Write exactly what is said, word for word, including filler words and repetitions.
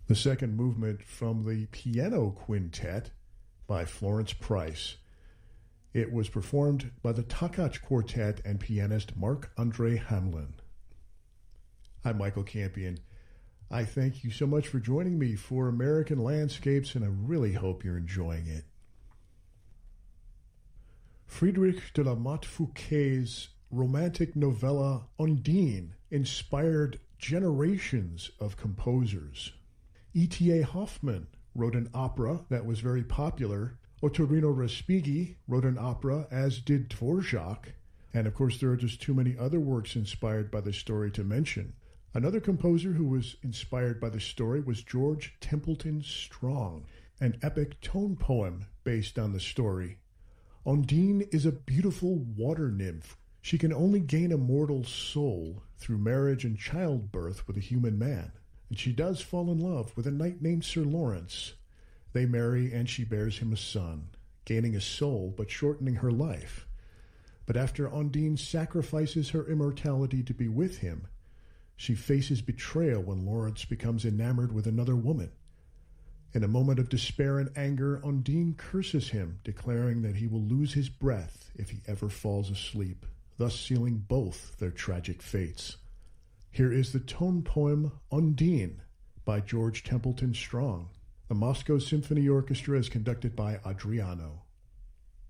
The second movement from the Piano Quintet by Florence Price. It was performed by the Takacs Quartet and pianist Marc-Andre Hamelin. I'm Michael Campion. I thank you so much for joining me for American Landscapes, and I really hope you're enjoying it. Frédéric de la Motte Fouqué's romantic novella Undine inspired generations of composers. E T A Hoffmann wrote an opera that was very popular. Ottorino Respighi wrote an opera, as did Dvorak. And of course, there are just too many other works inspired by the story to mention. Another composer who was inspired by the story was George Templeton Strong, an epic tone poem based on the story. Undine is a beautiful water nymph. She can only gain a mortal soul through marriage and childbirth with a human man. And she does fall in love with a knight named Sir Lawrence. They marry, and she bears him a son, gaining a soul but shortening her life. But after Undine sacrifices her immortality to be with him, she faces betrayal when Lawrence becomes enamored with another woman. In a moment of despair and anger, Undine curses him, declaring that he will lose his breath if he ever falls asleep, thus sealing both their tragic fates. Here is the tone poem Undine by George Templeton Strong. The Moscow Symphony Orchestra is conducted by Adriano.